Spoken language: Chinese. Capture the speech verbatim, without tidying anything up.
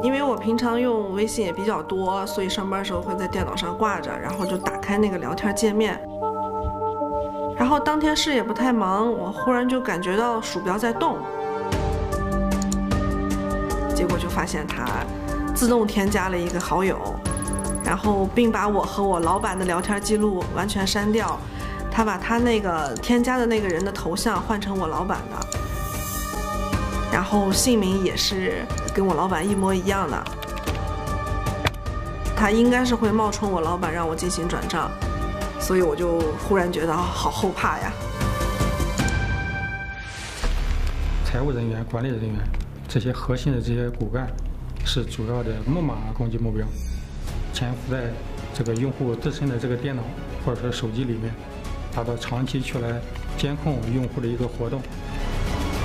因为我平常用微信也比较多，所以上班的时候会在电脑上挂着，然后就打开那个聊天界面。然后当天事也不太忙，我忽然就感觉到鼠标在动，结果就发现它自动添加了一个好友，然后并把我和我老板的聊天记录完全删掉。他把他那个添加的那个人的头像换成我老板的，然后姓名也是跟我老板一模一样的。他应该是会冒充我老板让我进行转账，所以我就忽然觉得好后怕呀。 财务人员、管理人员这些核心的这些骨干是主要的木马攻击目标，潜伏在这个用户自身的这个电脑或者说手机里面，达到长期去来监控用户的一个活动。